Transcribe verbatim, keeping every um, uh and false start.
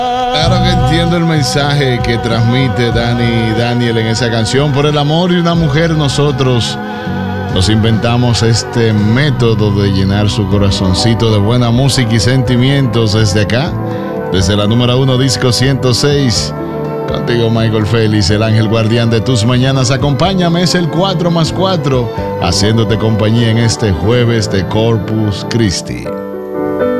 Claro que entiendo el mensaje que transmite Dani Daniel en esa canción. Por el amor de una mujer, nosotros nos inventamos este método de llenar su corazoncito de buena música y sentimientos desde acá, desde la número uno, disco ciento seis. Contigo, Michael Félix, el ángel guardián de tus mañanas. Acompáñame, es el cuatro más cuatro, haciéndote compañía en este jueves de Corpus Christi.